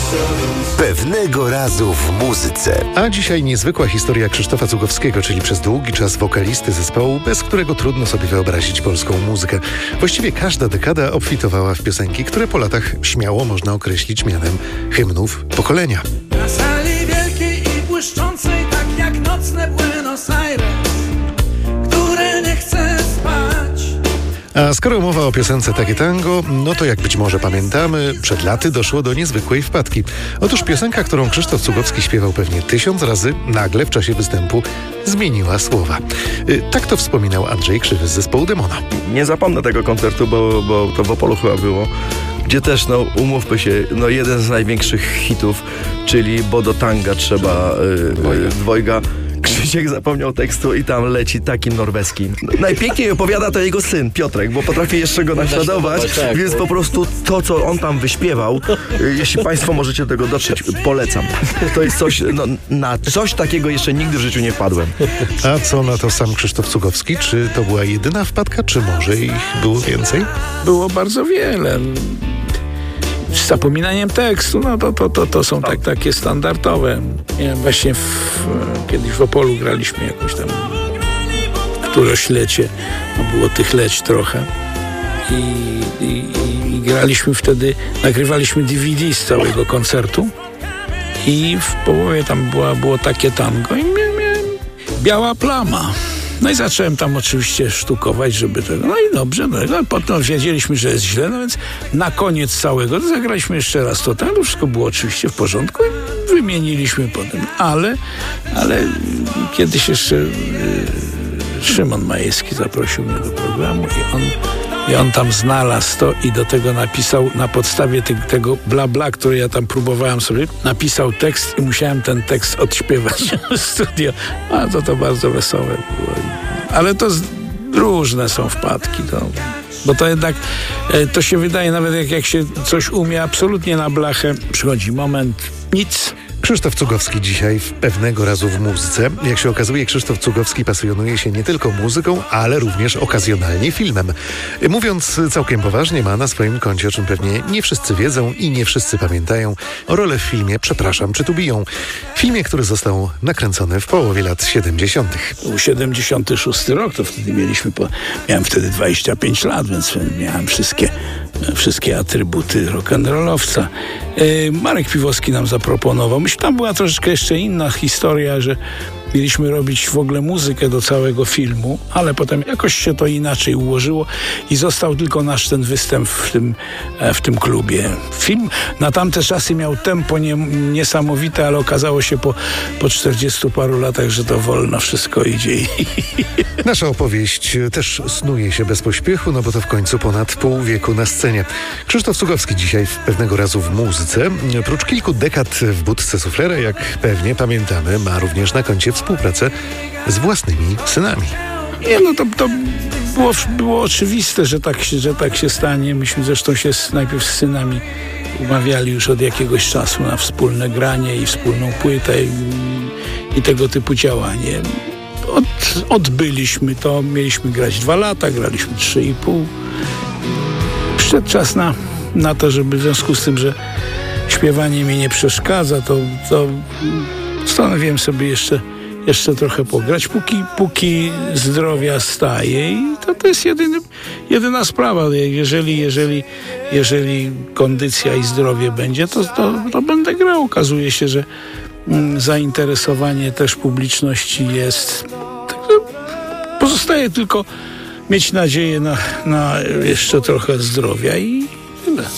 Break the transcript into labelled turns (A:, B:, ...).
A: Pewnego razu w muzyce.
B: A dzisiaj niezwykła historia Krzysztofa Cugowskiego, czyli przez długi czas wokalisty zespołu, bez którego trudno sobie wyobrazić polską muzykę. Właściwie każda dekada obfitowała w piosenki, które po latach śmiało można określić mianem hymnów pokolenia.
C: Na sali wielkiej i błyszczącej, tak jak nocne Buenos Aires, które nie chce spać.
B: A skoro mowa o piosence Takie Tango, no to jak być może pamiętamy, przed laty doszło do niezwykłej wpadki. Otóż piosenka, którą Krzysztof Cugowski śpiewał pewnie 1000 razy, nagle w czasie występu zmieniła słowa. Tak to wspominał Andrzej Krzywy z zespołu Demona.
D: Nie zapomnę tego koncertu, bo to w Opolu chyba było, gdzie też, umówmy się, jeden z największych hitów, czyli Bo do tanga trzeba dwojga. Krzysiek zapomniał tekstu i tam leci takim norweskim. Najpiękniej opowiada to jego syn, Piotrek, bo potrafi jeszcze go naśladować, więc po prostu to, co on tam wyśpiewał, jeśli państwo możecie do tego dotrzeć, polecam. To jest coś, na coś takiego jeszcze nigdy w życiu nie wpadłem.
B: A co na to sam Krzysztof Cugowski? Czy to była jedyna wpadka, czy może ich było więcej?
E: Było bardzo wiele. Z zapominaniem tekstu, to są takie standardowe. Właśnie kiedyś w Opolu graliśmy jakoś tam któreś-lecie, było tych leć trochę i graliśmy wtedy, nagrywaliśmy DVD z całego koncertu i w połowie tam było takie tango i miałem biała plama. No i zacząłem tam oczywiście sztukować, żeby tego. No i dobrze, potem wiedzieliśmy, że jest źle, więc na koniec całego zagraliśmy jeszcze raz to tam, wszystko było oczywiście w porządku i wymieniliśmy potem. Ale kiedyś jeszcze Szymon Majewski zaprosił mnie do programu i on tam znalazł to i do tego napisał na podstawie tego bla bla, który ja tam próbowałem sobie, napisał tekst i musiałem ten tekst odśpiewać w studio. A to bardzo wesołe było. Ale to różne są wpadki. Bo to jednak, to się wydaje, nawet jak się coś umie absolutnie na blachę, przychodzi moment, nic.
B: Krzysztof Cugowski dzisiaj w Pewnego razu w muzyce. Jak się okazuje, Krzysztof Cugowski pasjonuje się nie tylko muzyką, ale również okazjonalnie filmem. Mówiąc całkiem poważnie, ma na swoim koncie, o czym pewnie nie wszyscy wiedzą i nie wszyscy pamiętają, rolę w filmie Przepraszam, czy tu biją? Filmie, który został nakręcony w połowie lat 70.
E: Był 76 rok, to wtedy miałem wtedy 25 lat, więc miałem wszystkie atrybuty rock'n'rollowca. Marek Piwowski nam zaproponował. Tam była troszeczkę jeszcze inna historia, że mieliśmy robić w ogóle muzykę do całego filmu, ale potem jakoś się to inaczej ułożyło i został tylko nasz ten występ w tym klubie. Film na tamte czasy miał tempo niesamowite, ale okazało się po 40 paru latach, że to wolno wszystko idzie.
B: Nasza opowieść też snuje się bez pośpiechu, bo to w końcu ponad pół wieku na scenie. Krzysztof Cugowski dzisiaj w Pewnego razu w muzyce. Prócz kilku dekad w budce suflera, jak pewnie pamiętamy, ma również na koncie współpracę z własnymi synami.
E: To było oczywiste, że tak się stanie. Myśmy zresztą się najpierw z synami umawiali już od jakiegoś czasu na wspólne granie i wspólną płytę i tego typu działanie. Odbyliśmy to, mieliśmy grać 2 lata, graliśmy 3,5. Przyszedł czas na to, żeby w związku z tym, że śpiewanie mi nie przeszkadza, to postanowiłem sobie jeszcze trochę pograć, póki zdrowia staje i to jest jedyna sprawa. Jeżeli kondycja i zdrowie będzie, to będę grał. Okazuje się, że zainteresowanie też publiczności jest. Także pozostaje tylko mieć nadzieję na jeszcze trochę zdrowia i tyle.